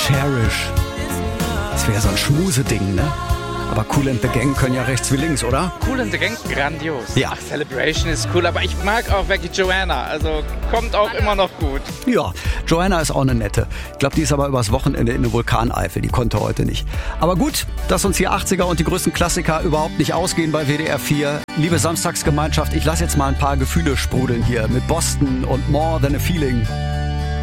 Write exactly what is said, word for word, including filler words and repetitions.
Cherish. Das wäre so ein Schmuseding, ne? Aber Kool and the Gang können ja rechts wie links, oder? Kool and the Gang, grandios. Ja. Ach, Celebration ist cool, aber ich mag auch wirklich Joanna. Also kommt auch immer noch gut. Ja, Joanna ist auch eine nette. Ich glaube, die ist aber übers Wochenende in der Vulkaneifel. Die konnte heute nicht. Aber gut, dass uns hier achtziger und die größten Klassiker überhaupt nicht ausgehen bei W D R vier. Liebe Samstagsgemeinschaft, ich lasse jetzt mal ein paar Gefühle sprudeln hier mit Boston und More Than a Feeling.